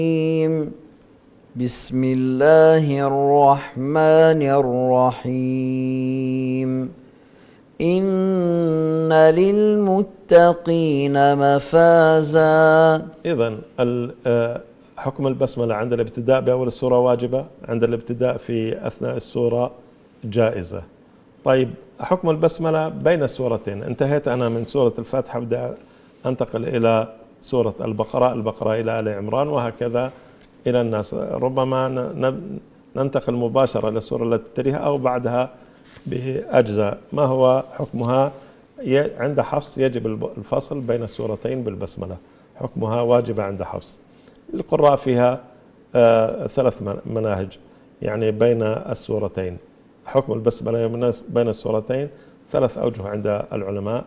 بسم الله الرحمن الرحيم إن للمتقين مفازا. إذن حكم البسملة عند الابتداء بأول السورة واجبة، عند الابتداء في أثناء السورة جائزة. طيب حكم البسملة بين السورتين، انتهيت أنا من سورة الفاتحة بدأ أنتقل إلى سورة البقرة إلى آل عمران وهكذا إلى الناس. ربما ننتقل مباشرة للسورة التي تليها أو بعدها بأجزاء. ما هو حكمها؟ عند حفص يجب الفصل بين السورتين بالبسملة، حكمها واجبة عند حفص. القراء فيها 3 مناهج يعني بين السورتين. حكم البسملة بين السورتين 3 أوجه عند العلماء.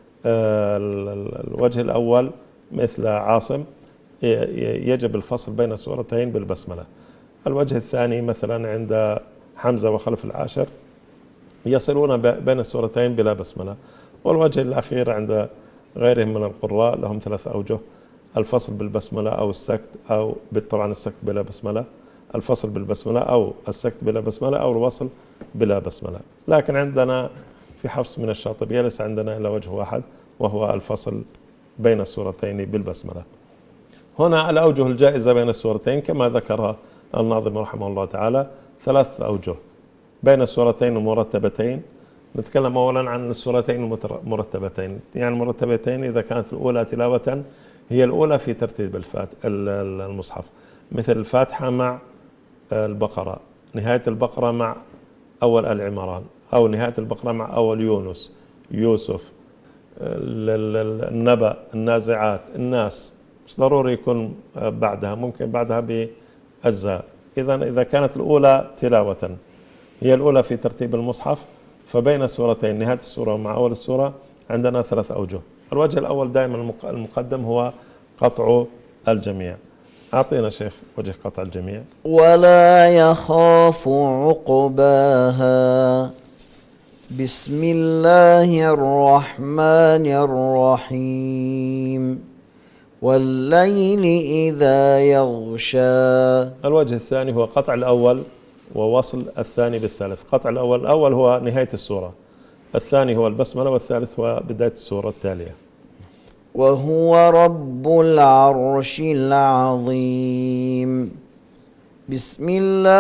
الوجه الأول مثل عاصم يجب الفصل بين السورتين بالبسملة. الوجه الثاني مثلا عند حمزة وخلف العاشر يصلون بين السورتين بلا بسملة. والوجه الأخير عند غيرهم من القراء لهم 3 أوجه: الفصل بالبسملة أو السكت، أو طبعا السكت بلا بسملة، الفصل بالبسملة أو السكت بلا بسملة، أو الوصل بلا بسملة. لكن عندنا في حفص من الشاطبية ليس عندنا إلا وجه واحد وهو الفصل بين السورتين بالبسملة. هنا الأوجه الجائزة بين السورتين كما ذكرها الناظم رحمه الله تعالى 3 أوجه بين السورتين المرتبتين. نتكلم أولا عن السورتين المرتبتين، يعني المرتبتين إذا كانت الأولى تلاوة هي الأولى في ترتيب المصحف، مثل الفاتحة مع البقرة، نهاية البقرة مع أول آل عمران، أو نهاية البقرة مع أول يونس، يوسف، النبأ، النازعات، الناس. مش ضروري يكون بعدها، ممكن بعدها بأجزاء. إذا كانت الأولى تلاوة هي الأولى في ترتيب المصحف، فبين السورتين نهاية السورة مع أول السورة عندنا 3 أوجه. الوجه الأول دائما المقدم هو قطع الجميع. أعطينا شيخ وجه قطع الجميع. ولا يخاف عقباها. بسم الله الرحمن الرحيم والليل إذا يغشى. الوجه الثاني هو قطع الأول ووصل الثاني بالثالث. قطع الأول هو نهاية السورة، الثاني هو البسملة، والثالث هو بداية السورة التالية. وهو رب العرش العظيم. بسم الله